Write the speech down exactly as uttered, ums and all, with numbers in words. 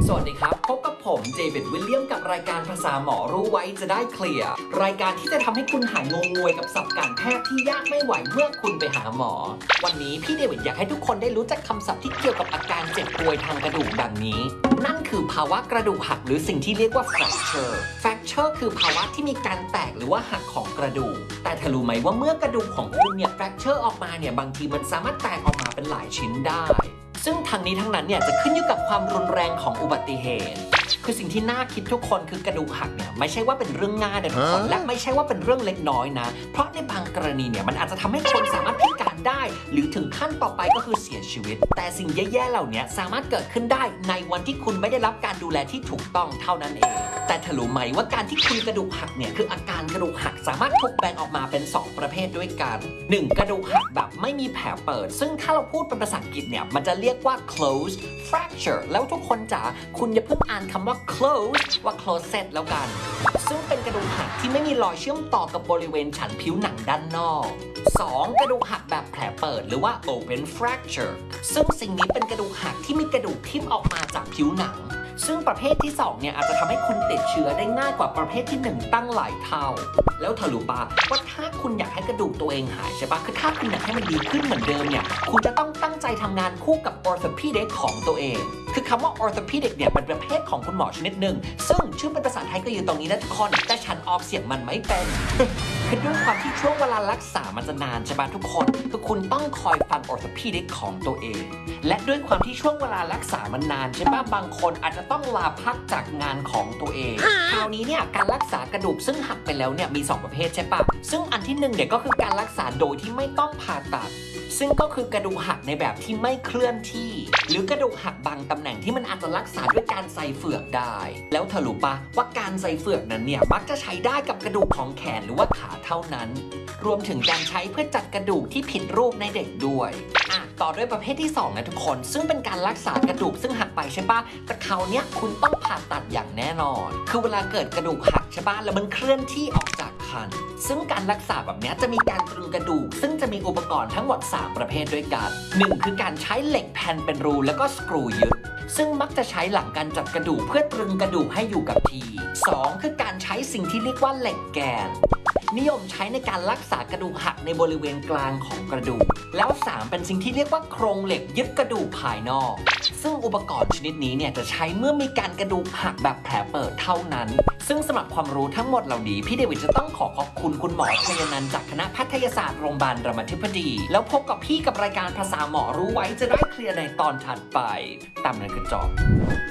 สวัสดีครับพบกับผมเดวิดวิลเลียมกับรายการภาษาหมอรู้ไว้จะได้เคลียร์รายการที่จะทำให้คุณหายงงงวยกับศัพท์การแพทย์ที่ยากไม่ไหวเมื่อคุณไปหาหมอวันนี้พี่เดวิดอยากให้ทุกคนได้รู้จักคำศัพท์ที่เกี่ยวกับอาการเจ็บป่วยทางกระดูกดังนี้นั่นคือภาวะกระดูกหักหรือสิ่งที่เรียกว่า fracture fracture คือภาวะที่มีการแตกหรือว่าหักของกระดูกแต่เธอรู้ไหมว่าเมื่อกระดูกของคุณเนี่ย fracture ออกมาเนี่ยบางทีมันสามารถแตกออกมาเป็นหลายชิ้นได้ซึ่งทั้งนี้ทั้งนั้นเนี่ยจะขึ้นอยู่กับความรุนแรงของอุบัติเหตุคือสิ่งที่น่าคิดทุกคนคือกระดูกหักเนี่ยไม่ใช่ว่าเป็นเรื่องง่ายนะทุกคนและไม่ใช่ว่าเป็นเรื่องเล็กน้อยนะเพราะในบางกรณีเนี่ยมันอาจจะทำให้คนสามารถพิการได้หรือถึงขั้นต่อไปก็คือเสียชีวิตแต่สิ่งแย่ๆเหล่านี้สามารถเกิดขึ้นได้ในวันที่คุณไม่ได้รับการดูแลที่ถูกต้องเท่านั้นเองแต่เธอรู้ไหมว่าการที่คุณกระดูกหักเนี่ยคืออาการกระดูกหักสามารถถูกแบ่งออกมาเป็นสองประเภทด้วยกันหนึ่งกระดูกหักแบบไม่มีแผลเปิดซึ่งถ้าเราพูดเป็นภาษาอังกฤษเนี่ยมันจะเรียกว่า closed fracture แล้วทุกคนจ๋าคุณอย่าเพิ่งอ่านคำว่า close ว่า closet แล้วกันซึ่งเป็นกระดูกหักที่ไม่มีรอยเชื่อมต่อกับบริเวณชั้นผิวหนังด้านนอกสองกระดูกหักแบบแผลเปิดหรือว่า open fracture ซึ่งสิ่งนี้เป็นกระดูกหักที่มีกระดูกทิ่มออกมาจากผิวหนังซึ่งประเภทที่สองเนี่ยอาจจะทำให้คุณติดเชื้อได้ง่ายกว่าประเภทที่หนึ่งตั้งหลายเท่าแล้วเธอรู้ปะว่าถ้าคุณอยากให้กระดูกตัวเองหายใช่ปะคือถ้าคุณอยากให้มันดีขึ้นเหมือนเดิมเนี่ยคุณจะต้องตั้งใจทำงานคู่กับ orthopedic ของตัวเองคือคำว่า orthopedic เนี่ยเป็นประเภทของคุณหมอชนิดหนึ่งซึ่งชื่อเป็นภาษาไทยก็อยู่ตรงนี้นะทุกคนแต่ฉันออกเสียงมันไม่เป็น คือด้วยความที่ช่วงเวลารักษามันจะนานใช่ปะทุกคนคือคุณต้องคอยฟัง orthopedic ของตัวเองและด้วยความที่ช่วงเวลารักษามันนานใช่ปะบางคนอาจจะต้องลาพักจากงานของตัวเองคราวนี้เนี่ยการรักษากระดูกซึ่งหักไปแล้วเนี่ยมีสองประเภทใช่ปะซึ่งอันที่หนึ่งเนี่ยก็คือการรักษาโดยที่ไม่ต้องผ่าตัดซึ่งก็คือกระดูกหักในแบบที่ไม่เคลื่อนที่หรือกระดูกหักบางตำแหน่งที่มันอาจจะรักษาด้วยการใส่เฟือกได้แล้วเธอรู้ปะว่าการใส่เฟือกนั้นเนี่ยมักจะใช้ได้กับกระดูกของแขนหรือว่าขาเท่านั้นรวมถึงการใช้เพื่อจัดกระดูกที่ผิดรูปในเด็กด้วยอ่ะต่อด้วยประเภทที่สองนะทุกคนซึ่งเป็นการรักษากระดูกซึ่งหักไปใช่ปะแต่คราวเนี้ยคุณต้องผ่าตัดอย่างแน่นอนคือเวลาเกิดกระดูกหักใช่ปะแล้วมันเคลื่อนที่ออกจากคันซึ่งการรักษาแบบนี้จะมีการตรึงกระดูกซึ่งจะมีอุปกรณ์ทั้งหมดสามประเภทด้วยกันหนึ่งคือการใช้เหล็กแผ่นเป็นรูแล้วก็สกรูยึดซึ่งมักจะใช้หลังการจัดกระดูกเพื่อตรึงกระดูกให้อยู่กับที่สองคือการใช้สิ่งที่เรียกว่าเหล็กแกนนิยมใช้ในการรักษากระดูกหักในบริเวณกลางของกระดูกแล้วสามเป็นสิ่งที่เรียกว่าโครงเหล็กยึดกระดูกภายนอกซึ่งอุปกรณ์ชนิดนี้เนี่ยจะใช้เมื่อมีการกระดูกหักแบบแผลเปิดเท่านั้นซึ่งสำหรับความรู้ทั้งหมดเหล่านี้พี่เดวิดจะต้องขอขอบคุณคุณหมอชัยนันท์จากคณะแพทยศาสตร์โรงพยาบาลรามาธิบดีแล้วพบกับพี่กับรายการภาษาหมอรู้ไว้จะได้เคลียร์ในตอนถัดไปตามนั้นคือจบ